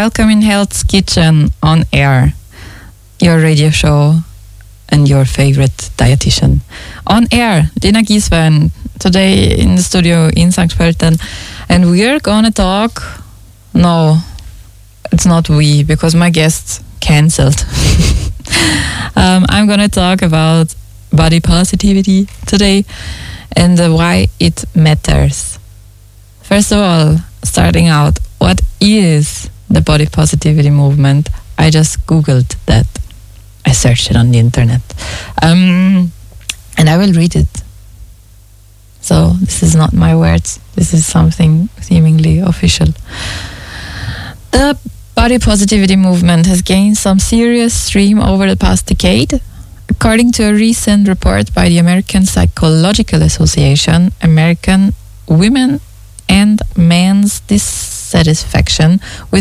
welcome in Hell's Kitchen on air, your radio show and your favorite dietitian. On air, Lena Gieswein, today in the studio in St. Pölten, and we're gonna talk, no, it's not we, because my guest cancelled. I'm gonna talk about body positivity today and why it matters. First of all, starting out, what is the body positivity movement? I just Googled that. I searched it on the internet. And I will read it. So this is not my words. This is something seemingly official. The body positivity movement has gained some serious steam over the past decade. According to a recent report by the American Psychological Association, American women and men's dissatisfaction with